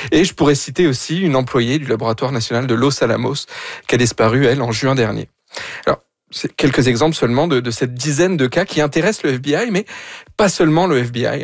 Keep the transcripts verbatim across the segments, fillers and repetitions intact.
Et je pourrais citer aussi une employée du laboratoire national de Los Alamos qui a disparu, elle, en juin dernier. Alors, c'est quelques exemples seulement de, de cette dizaine de cas qui intéressent le F B I, mais pas seulement le F B I.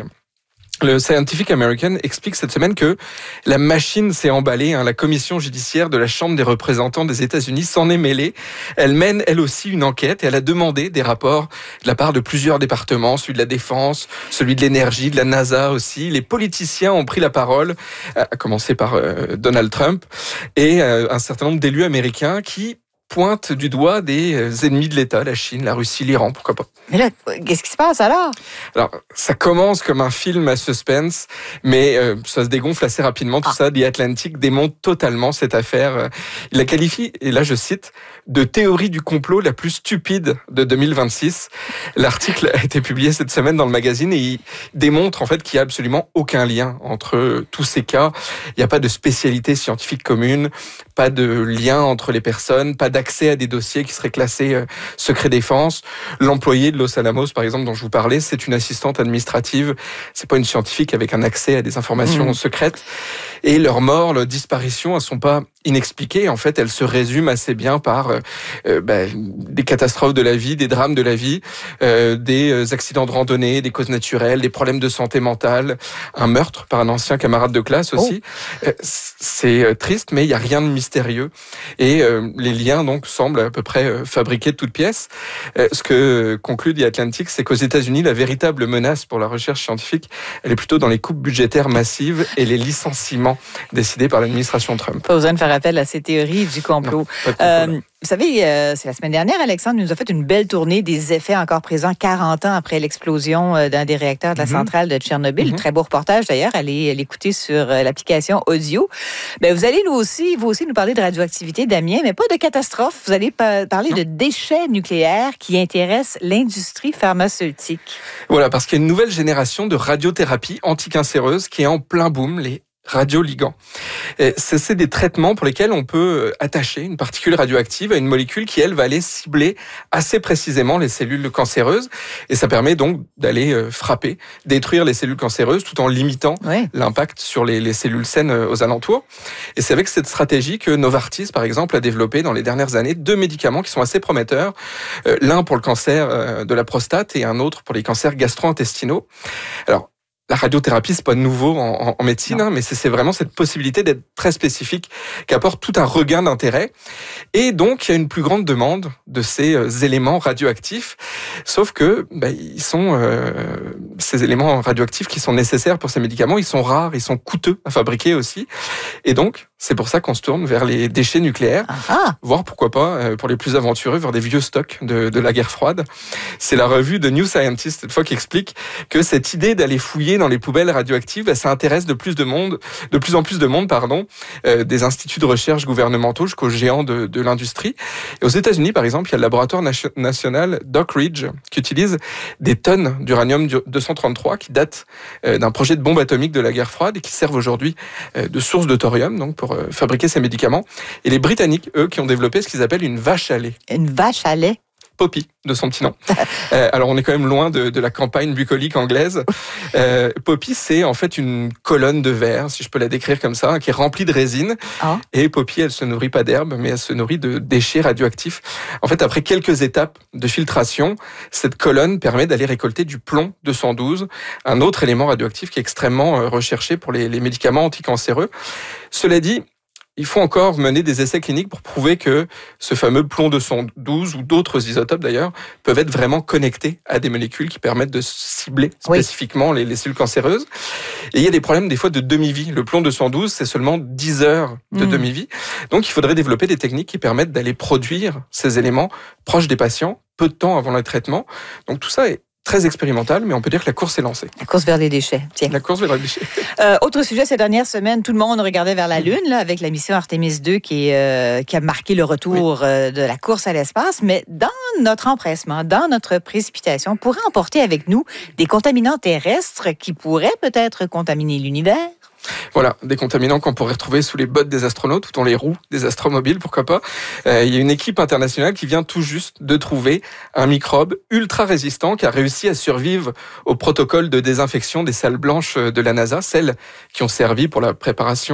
Le Scientific American explique cette semaine que la machine s'est emballée. Hein, la commission judiciaire de la Chambre des représentants des États-Unis s'en est mêlée. Elle mène, elle aussi, une enquête et elle a demandé des rapports de la part de plusieurs départements, celui de la Défense, celui de l'Énergie, de la NASA aussi. Les politiciens ont pris la parole, à commencer par euh, Donald Trump, et euh, un certain nombre d'élus américains qui pointe du doigt des ennemis de l'État, la Chine, la Russie, l'Iran, pourquoi pas. Mais là, qu'est-ce qui se passe alors? Alors, ça commence comme un film à suspense, mais euh, ça se dégonfle assez rapidement, tout ah. ça. The Atlantic démonte totalement cette affaire. Il la qualifie, et là je cite, de théorie du complot la plus stupide de deux mille vingt-six. L'article a été publié cette semaine dans le magazine et il démontre en fait qu'il n'y a absolument aucun lien entre tous ces cas. Il n'y a pas de spécialité scientifique commune, pas de lien entre les personnes, pas d'accès à des dossiers qui seraient classés euh, secret défense. L'employé de Los Alamos, par exemple, dont je vous parlais, c'est une assistante administrative. C'est pas une scientifique avec un accès à des informations mmh. secrètes. Et leur mort, leur disparition, elles sont pas inexpliquées. En fait, elles se résument assez bien par euh, bah, des catastrophes de la vie, des drames de la vie, euh, des accidents de randonnée, des causes naturelles, des problèmes de santé mentale, un meurtre par un ancien camarade de classe aussi. Oh. Euh, c'est triste, mais il y a rien de mystérieux. Et euh, les liens donc semblent à peu près fabriqués de toutes pièces. Euh, ce que conclut The Atlantic, c'est qu'aux États-Unis, la véritable menace pour la recherche scientifique, elle est plutôt dans les coupes budgétaires massives et les licenciements décidés par l'administration Trump. Pas besoin de faire appel à ces théories du complot. Non, euh, vous savez, euh, c'est la semaine dernière, Alexandre nous a fait une belle tournée des effets encore présents quarante ans après l'explosion d'un des réacteurs de la mm-hmm. centrale de Tchernobyl. Mm-hmm. Très beau reportage d'ailleurs, allez l'écouter sur l'application audio. Ben, vous allez nous aussi, vous aussi nous parler de radioactivité, Damien, mais pas de catastrophe. Vous allez pa- parler non. de déchets nucléaires qui intéressent l'industrie pharmaceutique. Voilà, parce qu'il y a une nouvelle génération de radiothérapie anticancéreuse qui est en plein boom, les radioligands. Et c'est des traitements pour lesquels on peut attacher une particule radioactive à une molécule qui, elle, va aller cibler assez précisément les cellules cancéreuses. Et ça permet donc d'aller frapper, détruire les cellules cancéreuses tout en limitant oui. l'impact sur les, les cellules saines aux alentours. Et c'est avec cette stratégie que Novartis, par exemple, a développé dans les dernières années deux médicaments qui sont assez prometteurs. L'un pour le cancer de la prostate et un autre pour les cancers gastro-intestinaux. Alors, la radiothérapie, c'est pas nouveau en, en médecine, hein, mais c'est, c'est vraiment cette possibilité d'être très spécifique qui apporte tout un regain d'intérêt. Et donc, il y a une plus grande demande de ces euh, éléments radioactifs. Sauf que, bah, ils sont, euh, ces éléments radioactifs qui sont nécessaires pour ces médicaments, ils sont rares, ils sont coûteux à fabriquer aussi. Et donc, c'est pour ça qu'on se tourne vers les déchets nucléaires, ah. voire pourquoi pas, euh, pour les plus aventureux, vers des vieux stocks de, de la guerre froide. C'est la revue de New Scientist, cette fois, qui explique que cette idée d'aller fouiller dans les poubelles radioactives, bah, ça intéresse de plus de monde, de plus en plus de monde, pardon, euh, des instituts de recherche gouvernementaux jusqu'aux géants de, de l'industrie. Et aux États-Unis, par exemple, il y a le laboratoire nation- national Dock Ridge qui utilise des tonnes d'uranium deux cent trente-trois qui datent euh, d'un projet de bombe atomique de la guerre froide et qui servent aujourd'hui euh, de source de thorium, donc pour euh, fabriquer ces médicaments. Et les Britanniques, eux, qui ont développé ce qu'ils appellent une vache à lait. Une vache à lait? Poppy, de son petit nom. euh, alors, on est quand même loin de, de la campagne bucolique anglaise. Euh, Poppy, c'est en fait une colonne de verre, si je peux la décrire comme ça, qui est remplie de résine. Oh. Et Poppy, elle se nourrit pas d'herbe, mais elle se nourrit de déchets radioactifs. En fait, après quelques étapes de filtration, cette colonne permet d'aller récolter du plomb deux cent douze, un autre élément radioactif qui est extrêmement recherché pour les, les médicaments anticancéreux. Cela dit, il faut encore mener des essais cliniques pour prouver que ce fameux plomb deux cent douze ou d'autres isotopes d'ailleurs peuvent être vraiment connectés à des molécules qui permettent de cibler spécifiquement oui. les, les cellules cancéreuses. Et il y a des problèmes des fois de demi-vie. Le plomb deux cent douze, c'est seulement dix heures de mmh. demi-vie. Donc il faudrait développer des techniques qui permettent d'aller produire ces éléments proches des patients, peu de temps avant le traitement. Donc tout ça est très expérimental, mais on peut dire que la course est lancée. La course vers les déchets. Tiens. La course vers les déchets. Euh, autre sujet, ces dernières semaines, tout le monde regardait vers la Lune, là, avec la mission Artemis deux qui, est, euh, qui a marqué le retour oui. euh, de la course à l'espace. Mais dans notre empressement, dans notre précipitation, on pourrait emporter avec nous des contaminants terrestres qui pourraient peut-être contaminer l'univers. Voilà, des contaminants qu'on pourrait retrouver sous les bottes des astronautes ou dans les roues des astromobiles, pourquoi pas. Euh, il y a une équipe internationale qui vient tout juste de trouver un microbe ultra résistant qui a réussi à survivre au protocole de désinfection des salles blanches de la NASA, celles qui ont servi pour la préparation